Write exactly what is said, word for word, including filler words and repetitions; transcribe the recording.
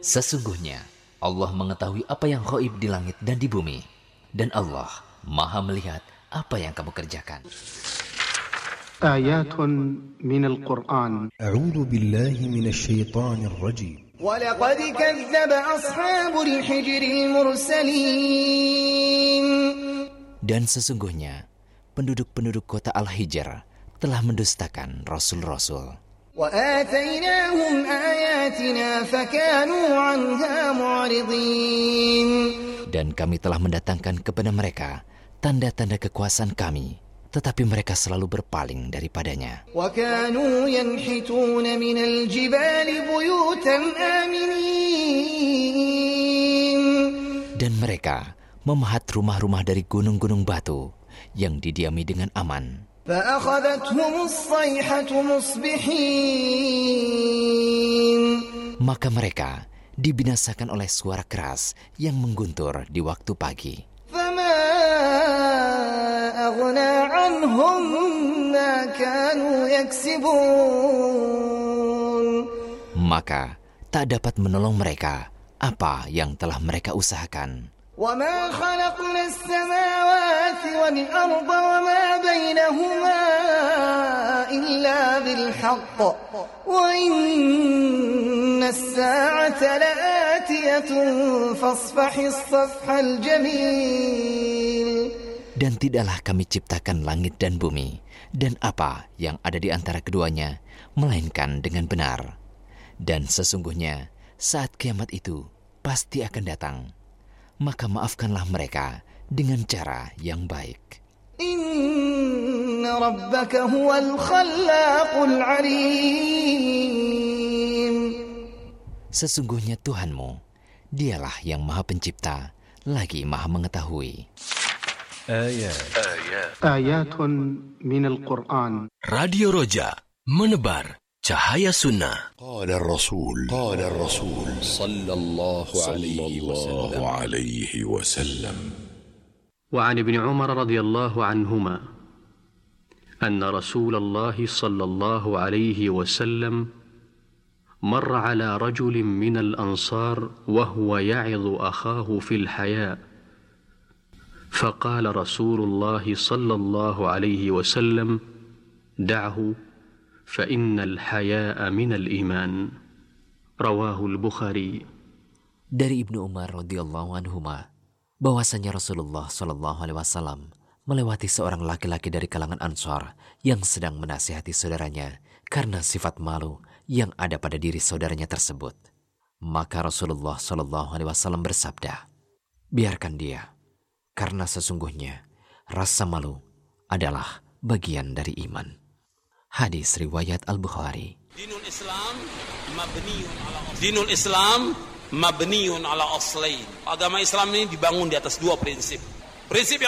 Sesungguhnya Allah mengetahui apa yang ghaib di langit dan di bumi, dan Allah Maha melihat apa yang kamu kerjakan. Ayatun minal Qur'an. A'udzu billahi minasy syaithanir rajim. وَلَقَدْ كَذَّبَ أَصْحَابُ الْحِجْرِ الْمُرْسَلِينَ. Dan sesungguhnya penduduk-penduduk kota Al-Hijr telah mendustakan rasul-rasul. وَآتَيْنَاهُمْ آيَاتِنَا فَكَانُوا عَنْهَا مُعْرِضِينَ. Dan kami telah mendatangkan kepada mereka tanda-tanda kekuasaan kami, tetapi mereka selalu berpaling daripadanya. وَكَانُوا يَنْحِتُونَ مِنَ الْجِبَالِ بُيُوتًا آمِنِينَ. Dan mereka memahat rumah-rumah dari gunung-gunung batu yang didiami dengan aman. فَأَخَذَتْهُمُ الصَّيْحَةُ مُصْبِحِينَ. Maka mereka dibinasakan oleh suara keras yang mengguntur di waktu pagi. فَمَا أَغْنَى عَنْهُمْ مَا كَانُوا يَكْسِبُونَ. Maka tak dapat menolong mereka apa yang telah mereka usahakan. وَمَا خَلَقْنَا السَّمَاوَاتِ وَالْأَرْضَ وَمَا بَيْنَهُمَا إِلَّا بِالْحَقِّ وَإِنَّ السَّاعَةَ لَآتِيَةٌ فَاصْفَحِ الصَّفْحَ الْجَمِيلَ. Dan tidaklah kami ciptakan langit dan bumi dan apa yang ada di antara keduanya, melainkan dengan benar. Dan sesungguhnya saat kiamat itu pasti akan datang. Maka maafkanlah mereka dengan cara yang baik. Inna rabbaka huwal khallaqul alim. Sesungguhnya Tuhanmu, dialah yang Maha Pencipta, lagi Maha Mengetahui. Ayat. Ayatun minal Qur'an. Radio Roja menebar cahaya sunnah. Qala ar-rasul Qala ar-rasul sallallahu alaihi wasallam. وعن ابن عمر رضي الله عنهما أن رسول الله صلى الله عليه وسلم مر على رجل من الأنصار وهو يعظ أخاه في الحياء فقال رسول الله صلى الله عليه وسلم دعه فإن الحياء من الإيمان. رواه البخاري. Dari Ibnu Umar radhiyallahu anhuma, bahwasanya Rasulullah shallallahu alaihi wasallam melewati seorang laki-laki dari kalangan Ansar yang sedang menasihati saudaranya karena sifat malu yang ada pada diri saudaranya tersebut. Maka Rasulullah shallallahu alaihi wasallam bersabda, biarkan dia, karena sesungguhnya rasa malu adalah bagian dari iman. Hadis riwayat Al-Bukhari. Dinul Islam mabniun ala Dinul Islam mabniun ala aslain. Agama Islam ini dibangun di atas dua prinsip. Prinsip yang